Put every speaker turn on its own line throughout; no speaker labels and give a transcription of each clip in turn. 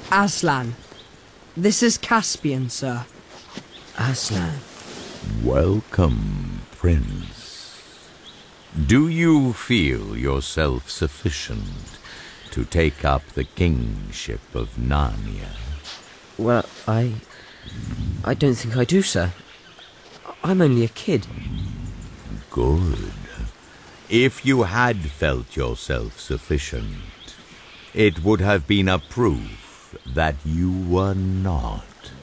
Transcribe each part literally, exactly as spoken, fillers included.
Aslan, this is Caspian, sir.
Aslan.
Welcome, Prince. Do you feel yourself sufficient to take up the kingship of Narnia?
Well, I... I don't think I do, sir. I'm only a kid.
Good. If you had felt yourself sufficient, it would have been a proof that you were not.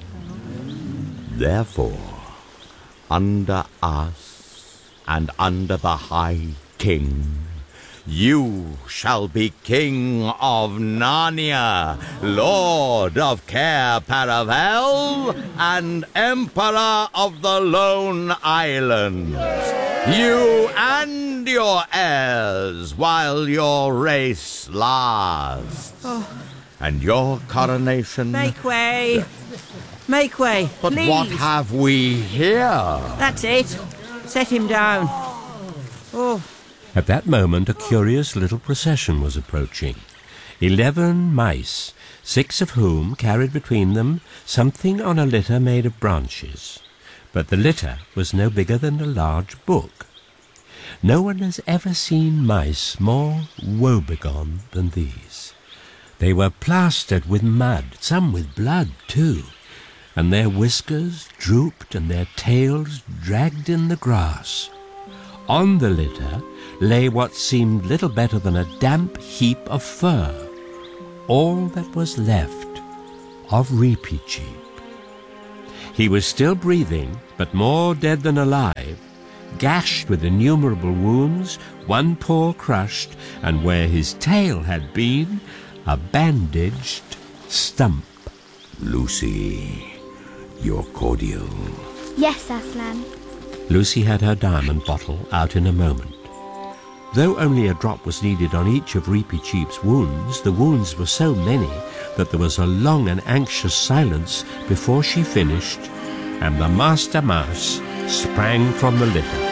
Therefore, under us and under the High King, you shall be King of Narnia, Lord of Cair Paravel, and Emperor of the Lone Islands. You and your heirs while your race lasts.
Oh.
And your coronation...
Make way! Make way,
But
please.
what have we here?
That's it. Set him down. Oh.
At that moment, a curious little procession was approaching. Eleven mice, six of whom carried between them something on a litter made of branches. But the litter was no bigger than a large book. No one has ever seen mice more woebegone than these. They were plastered with mud, some with blood too, and their whiskers drooped and their tails dragged in the grass. On the litter lay what seemed little better than a damp heap of fur, all that was left of Reepicheep. He was still breathing, but more dead than alive, gashed with innumerable wounds, one paw crushed, and where his tail had been, a bandaged stump.
Lucy, your cordial.
Yes, Aslan.
Lucy had her diamond bottle out in a moment. Though only a drop was needed on each of Reepicheep's wounds, the wounds were so many that there was a long and anxious silence before she finished, and the Master Mouse sprang from the litter.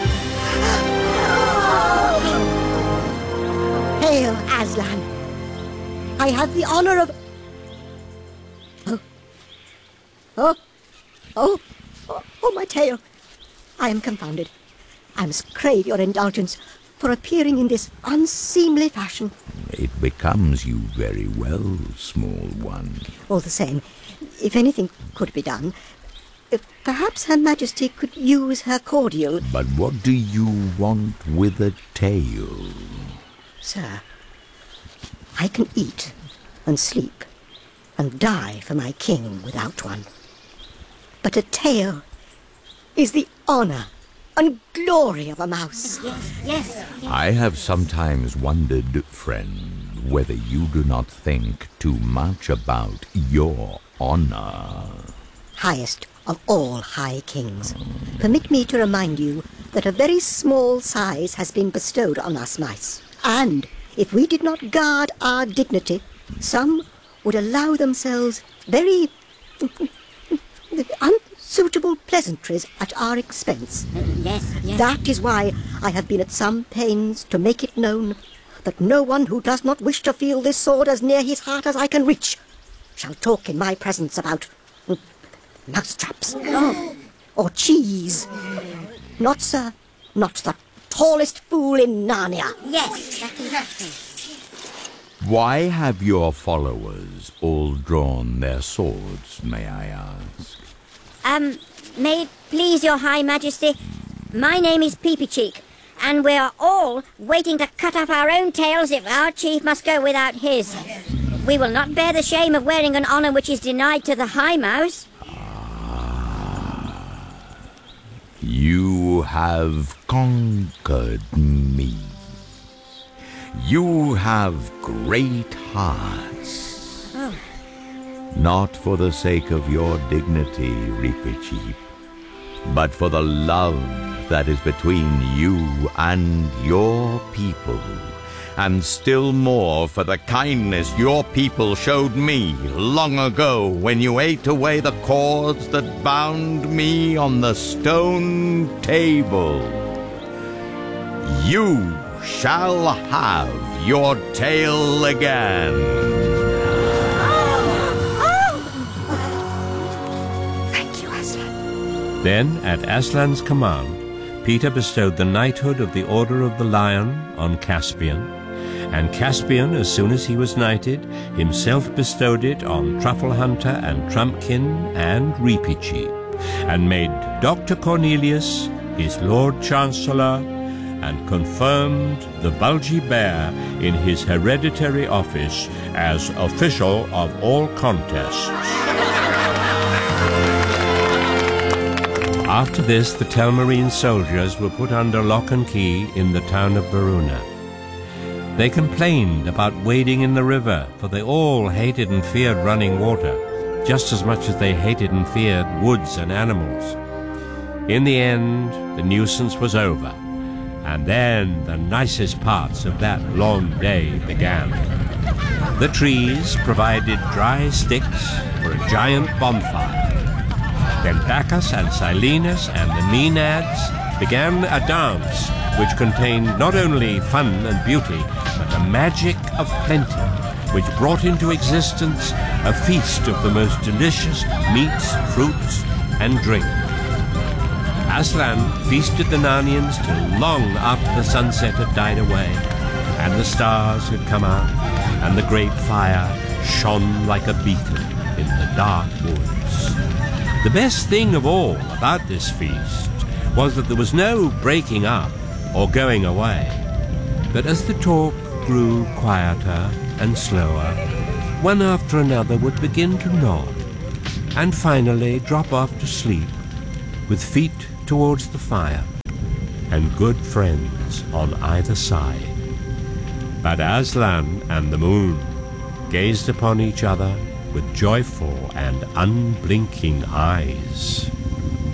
Hail, Aslan! I have the honor of... Oh. Oh. Oh. Oh, oh my tail. I am confounded. I must crave your indulgence for appearing in this unseemly fashion.
It becomes you very well, small one.
All the same, if anything could be done, if perhaps Her Majesty could use her cordial.
But what do you want with a tail?
Sir, I can eat and sleep and die for my king without one. But a tail is the honor and glory of a mouse.
Yes, yes, yes.
I have sometimes wondered, friend, whether you do not think too much about your honor.
Highest of all high kings, permit me to remind you that a very small size has been bestowed on us mice. And if we did not guard our dignity, some would allow themselves very unsuitable pleasantries at our expense.
Yes, yes.
That is why I have been at some pains to make it known that no one who does not wish to feel this sword as near his heart as I can reach shall talk in my presence about mousetraps oh. or cheese. Not, sir, not the tallest fool in Narnia.
Yes, that is right.
Why have your followers all drawn their swords, may I ask?
Um, may it please your High Majesty, my name is Peepycheek, and we are all waiting to cut off our own tails if our chief must go without his. We will not bear the shame of wearing an honour which is denied to the High Mouse.
Ah, you have conquered me. You have great hearts.
Oh.
Not for the sake of your dignity, Reepicheep, but for the love that is between you and your people, and still more for the kindness your people showed me long ago when you ate away the cords that bound me on the stone table. You shall have your tail again.
Oh,
Then, at Aslan's command, Peter bestowed the knighthood of the Order of the Lion on Caspian, and Caspian, as soon as he was knighted, himself bestowed it on Truffle Hunter and Trumpkin and Reepicheep, and made Doctor Cornelius his Lord Chancellor, and confirmed the Bulgy Bear in his hereditary office as official of all contests. After this, the Telmarine soldiers were put under lock and key in the town of Baruna. They complained about wading in the river, for they all hated and feared running water, just as much as they hated and feared woods and animals. In the end, the nuisance was over, and then the nicest parts of that long day began. The trees provided dry sticks for a giant bonfire. Then Bacchus and Silenus and the Maenads began a dance which contained not only fun and beauty, but the magic of plenty, which brought into existence a feast of the most delicious meats, fruits, and drink. Aslan feasted the Narnians till long after the sunset had died away, and the stars had come out, and the great fire shone like a beacon in the dark woods. The best thing of all about this feast was that there was no breaking up or going away, but as the talk grew quieter and slower, one after another would begin to nod, and finally drop off to sleep, with feet towards the fire, and good friends on either side. But Aslan and the moon gazed upon each other with joyful and unblinking eyes.